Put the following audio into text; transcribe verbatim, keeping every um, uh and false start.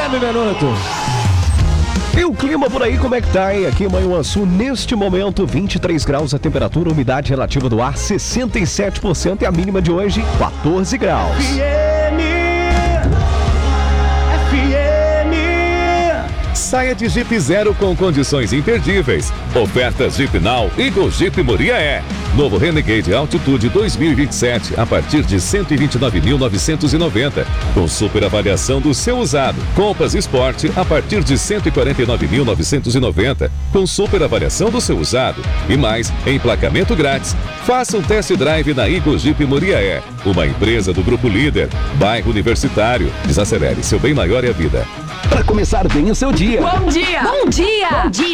nove minutos. E o clima por aí, como é que tá, hein? Aqui em Manhuaçu, neste momento, vinte e três graus a temperatura, umidade relativa do ar sessenta e sete por cento e a mínima de hoje, quatorze graus. F M, F M. Saia de Jeep Zero com condições imperdíveis. Ofertas Jeep Now e Go Jeep Moriaé. Novo Renegade Altitude dois mil e vinte e sete a partir de cento e vinte e nove mil novecentos e noventa, com super avaliação do seu usado. Compass Sport a partir de cento e quarenta e nove mil novecentos e noventa, com super avaliação do seu usado. E mais, emplacamento grátis. Faça um test drive na Go Jeep Moriaé, uma empresa do Grupo Líder, bairro Universitário. Desacelere, seu bem maior é a vida. Para começar bem o seu dia. Bom dia! Bom dia! Bom dia!